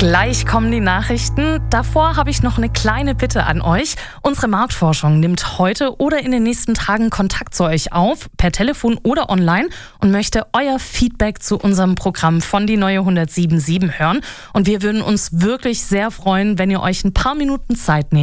Gleich kommen die Nachrichten. Davor habe ich noch eine kleine Bitte an euch. Unsere Marktforschung nimmt heute oder in den nächsten Tagen Kontakt zu euch auf, per Telefon oder online, und möchte euer Feedback zu unserem Programm von die neue 107.7 hören. Und wir würden uns wirklich sehr freuen, wenn ihr euch ein paar Minuten Zeit nehmt.